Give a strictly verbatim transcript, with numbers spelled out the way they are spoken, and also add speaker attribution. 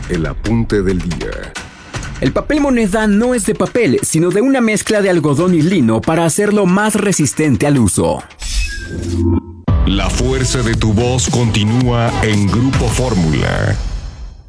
Speaker 1: El apunte del día.
Speaker 2: El papel moneda no es de papel, sino de una mezcla de algodón y lino para hacerlo más resistente al uso.
Speaker 1: La fuerza de tu voz continúa en Grupo Fórmula.